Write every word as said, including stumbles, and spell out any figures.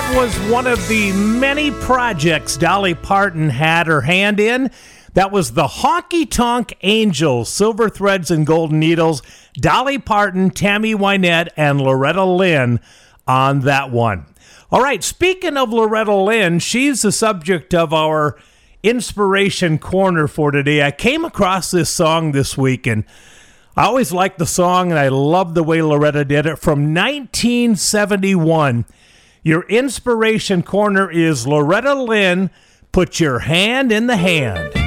was one of the many projects Dolly Parton had her hand in. That was the Honky Tonk Angels, Silver Threads and Golden Needles, Dolly Parton, Tammy Wynette, and Loretta Lynn on that one. All right, speaking of Loretta Lynn, she's the subject of our Inspiration Corner for today. I came across this song this week, and I always liked the song, and I love the way Loretta did it. From nineteen seventy-one, your Inspiration Corner is Loretta Lynn, Put Your Hand in the Hand.